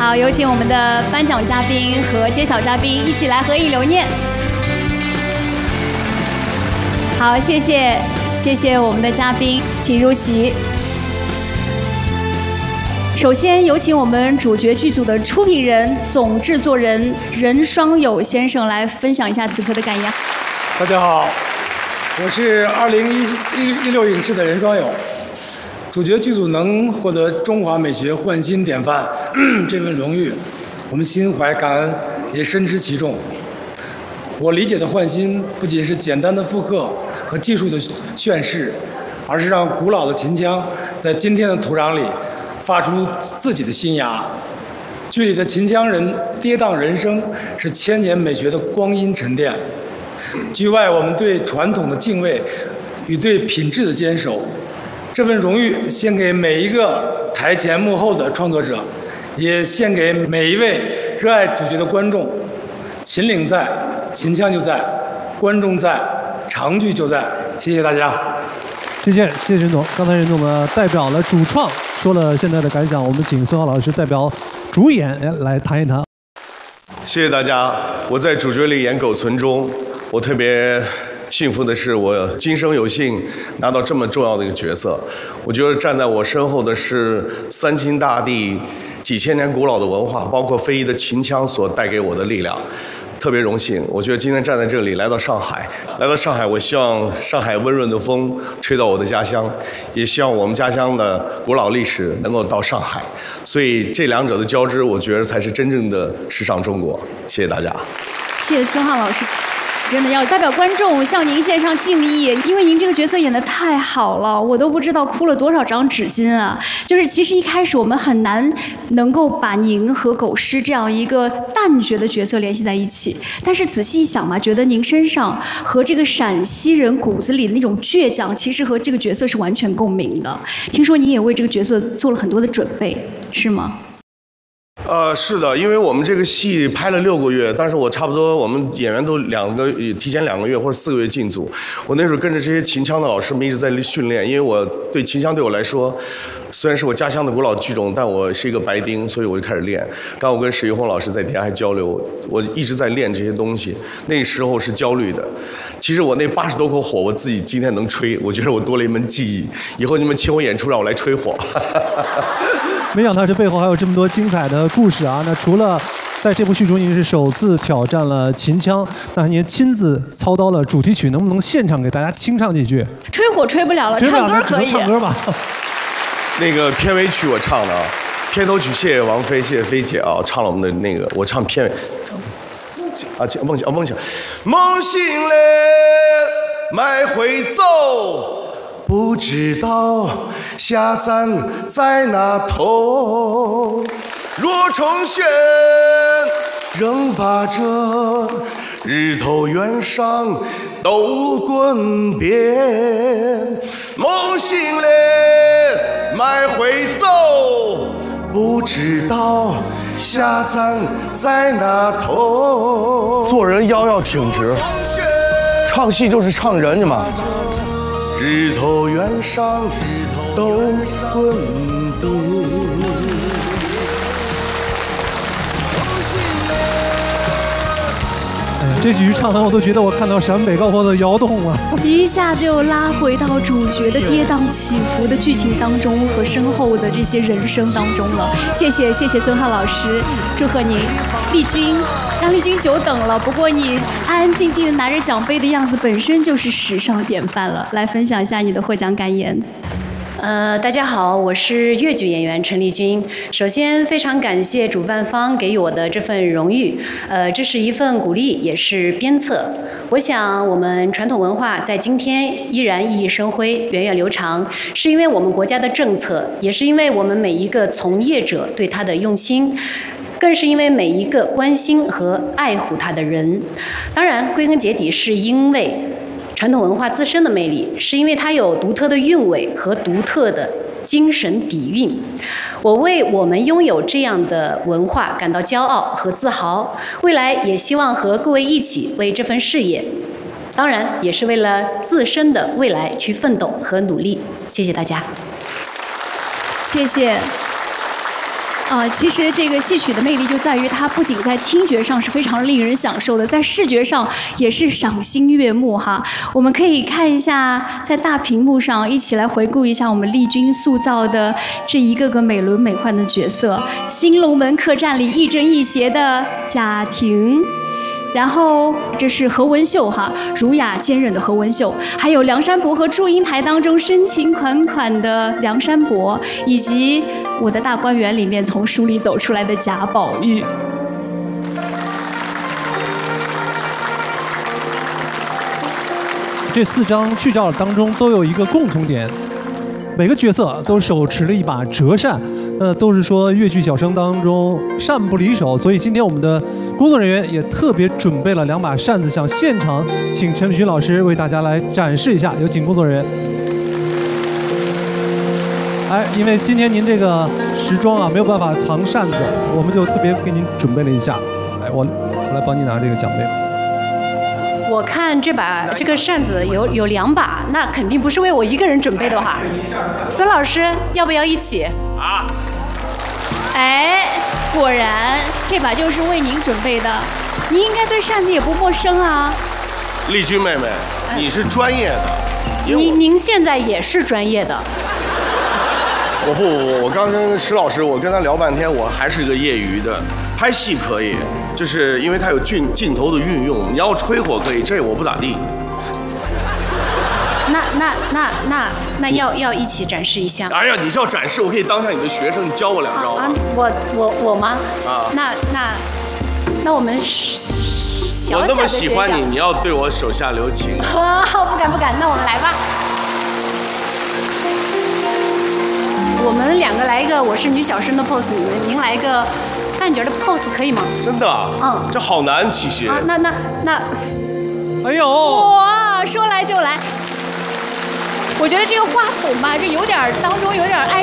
好，有请我们的颁奖嘉宾和揭晓嘉宾一起来合影留念。好，谢谢我们的嘉宾，请入席。首先有请我们主角剧组的出品人、总制作人任双友先生来分享一下此刻的感言。 大家好，我是2016影视的任双友。主角剧组能获得中华美学焕新典范这份荣誉，我们心怀感恩，也深知其重。我理解的焕新不仅是简单的复刻和技术的炫示，而是让古老的秦腔在今天的土壤里发出自己的新芽。剧里的秦腔人跌宕人生，是千年美学的光阴沉淀。剧外我们对传统的敬畏与对品质的坚守，这份荣誉献给每一个台前幕后的创作者，也献给每一位热爱主角的观众。秦岭在，秦腔就在，观众在，长剧就在。谢谢大家。 谢谢任总。刚才任总呢代表了主创说了现在的感想，我们请孙浩老师代表主演来谈一谈。 谢谢大家。我在主角里演苟存中，我特别幸福的是，我今生有幸拿到这么重要的一个角色。我觉得站在我身后的是三秦大地几千年古老的文化，包括非遗的秦腔所带给我的力量。特别荣幸，我觉得今天站在这里，来到上海，我希望上海温润的风吹到我的家乡，也希望我们家乡的古老历史能够到上海。所以这两者的交织，我觉得才是真正的时尚中国。谢谢大家。 谢谢孙浩老师。真的要代表观众向您献上敬意，因为您这个角色演得太好了，我都不知道哭了多少张纸巾啊！就是其实一开始我们很难能够把您和狗师这样一个旦角的角色联系在一起，但是仔细一想嘛，觉得您身上和这个陕西人骨子里的那种倔强，其实和这个角色是完全共鸣的。听说您也为这个角色做了很多的准备，是吗？ 是的，因为我们这个戏拍了6个月，但是我差不多我们演员都提前2个月或者4个月进组。我那时候跟着这些秦腔的老师们一直在训练，因为我对秦腔对我来说，虽然是我家乡的古老剧种，但我是一个白丁，所以我就开始练。刚我跟史玉红老师在底下还交流，我一直在练这些东西。那时候是焦虑的。其实我那80多口火，我自己今天能吹，我觉得我多了一门技艺。以后你们请我演出，让我来吹火。 没想到这背后还有这么多精彩的故事啊！那除了在这部剧中您是首次挑战了秦腔，那您亲自操刀了主题曲，能不能现场给大家清唱几句？ 吹火吹不了了，唱歌可以。 唱歌吧。 那个片尾曲我唱的啊，片头曲谢谢王菲，谢谢菲姐啊，唱了我们的那个，我唱片尾。梦醒了，迈回走。不知道下站在哪头，若重选仍把这日头原上都滚遍。梦醒了，迈回走，不知道下站在哪头。做人腰要挺直，唱戏就是唱人家嘛。日头原上都滚遍。 这几句唱完，我都觉得我看到陕北高坡的窑洞了， 一下就拉回到主角的跌宕起伏的剧情当中和身后的这些人生当中了。谢谢孙浩老师，祝贺您。丽君，让丽君久等了，不过你安安静静的拿着奖杯的样子本身就是时尚典范了。来分享一下你的获奖感言。 大家好，我是粤剧演员陈丽君。首先非常感谢主办方给予我的这份荣誉，这是一份鼓励，也是鞭策。我想我们传统文化在今天依然熠熠生辉、源远流长，是因为我们国家的政策，也是因为我们每一个从业者对它的用心，更是因为每一个关心和爱护它的人。当然，归根结底是因为传统文化自身的魅力，是因为它有独特的韵味和独特的精神底蕴。我为我们拥有这样的文化感到骄傲和自豪，未来也希望和各位一起为这份事业，当然也是为了自身的未来去奋斗和努力。谢谢大家。 谢谢。 其实这个戏曲的魅力就在于它不仅在听觉上是非常令人享受的，在视觉上也是赏心悦目哈。我们可以看一下，在大屏幕上一起来回顾一下我们丽君塑造的这一个个美轮美奂的角色。新龙门客栈里亦正亦邪的贾婷。然后这是何文秀哈，儒雅坚韧的何文秀，还有梁山伯和祝英台当中深情款款的梁山伯，以及我的大观园里面从书里走出来的贾宝玉。 这4张剧照当中都有一个共同点，每个角色都手持了一把折扇，都是说越剧小生当中扇不离手，所以今天我们的工作人员也特别准备了2把扇子，向现场请陈立军老师为大家来展示一下，有请工作人员。因为今天您这个时装啊没有办法藏扇子，我们就特别给您准备了一下。来，我来帮你拿这个奖杯。 我看这个扇子有2把，那肯定不是为我一个人准备的吧？孙老师要不要一起？啊！ 果然这把就是为您准备的，您应该对扇子也不陌生啊。 丽君妹妹，你是专业的， 您现在也是专业的。 我刚跟石老师，我跟他聊半天，我还是个业余的。拍戏可以，就是因为它有镜头的运用，你要吹火可以，这我不咋地。 那要一起展示一下。 哎呀，你是要展示，我可以当上你的学生，你教我2招啊。我吗？啊。那我们小小的我那么喜欢你，你要对我手下留情。 不敢，那我们来吧。我们2个来一个我是女小生的 pose， 您来一个旦角的 pose 可以吗？ 真的？这好难其实。 啊，那， 哎呦！ 哇，说来就来。我觉得这个话筒吧，这当中有点碍